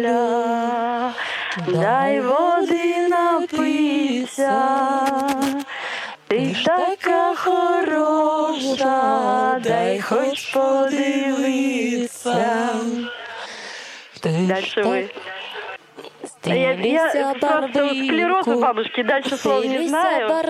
дай води напитися, ти така хороша, дай хоч подивитися. Дальше вы. Я просто склероз у бабушки, дальше слов не знаю.